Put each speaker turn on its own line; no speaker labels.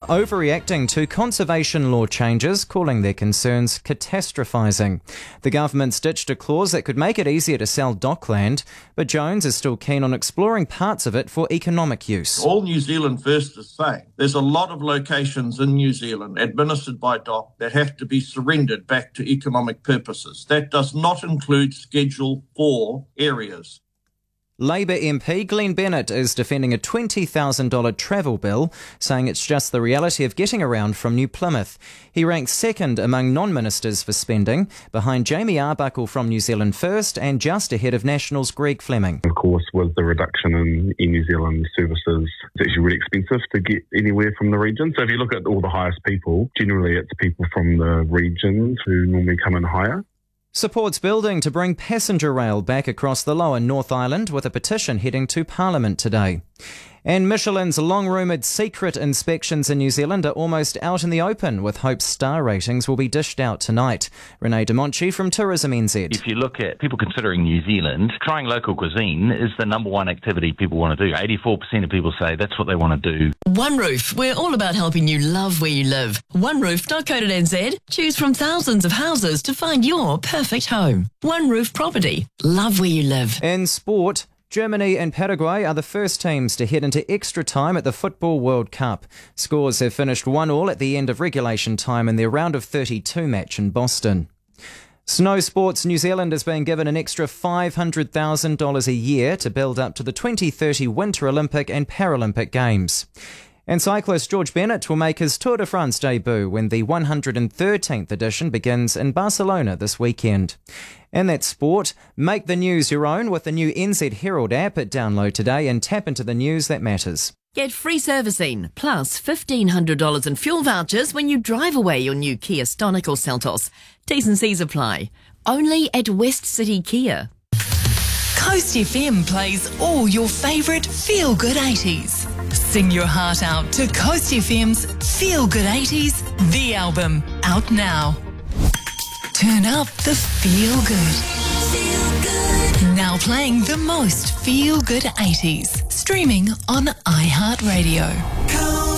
overreacting to conservation law changes, calling their concerns catastrophising. The government's ditched a clause that could make it easier to sell dockland, but Jones is still keen on exploring parts of it for economic use.
All New Zealand First is saying there's a lot of locations in New Zealand administered by DOC that have to be surrendered back to economic purposes. That does not include Schedule 4 areas.
Labour MP Glenn Bennett is defending a $20,000 travel bill, saying it's just the reality of getting around from New Plymouth. He ranks second among non-ministers for spending, behind Jamie Arbuckle from New Zealand First and just ahead of National's Greg Fleming.
Of course, with the reduction in Air New Zealand services, it's actually really expensive to get anywhere from the region. So if you look at all the highest people, generally it's people from the regions who normally come in higher.
Support's building to bring passenger rail back across the lower North Island, with a petition heading to Parliament today. And Michelin's long-rumoured secret inspections in New Zealand are almost out in the open, with hope star ratings will be dished out tonight. Renee DeMonchi from Tourism NZ.
If you look at people considering New Zealand, trying local cuisine is the number one activity people want to do. 84% of people say that's what they want to do.
One Roof, we're all about helping you love where you live. OneRoof.co.nz. Choose from thousands of houses to find your perfect home. One Roof Property. Love where you live.
In sport, Germany and Paraguay are the first teams to head into extra time at the Football World Cup. Scores have finished 1-1 at the end of regulation time in their round of 32 match in Boston. Snow Sports New Zealand is being given an extra $500,000 a year to build up to the 2030 Winter Olympic and Paralympic Games. And cyclist George Bennett will make his Tour de France debut when the 113th edition begins in Barcelona this weekend. And that's sport. Make the news your own with the new NZ Herald app. Download today and tap into the news that matters.
Get free servicing, plus $1,500 in fuel vouchers when you drive away your new Kia Stonic or Seltos. T's and C's apply. Only at West City Kia.
Coast FM plays all your favourite feel-good 80s. Sing your heart out to Coast FM's Feel Good 80s, the album, out now. Turn up the feel good. Feel good. Now playing the most feel good 80s. Streaming on iHeartRadio.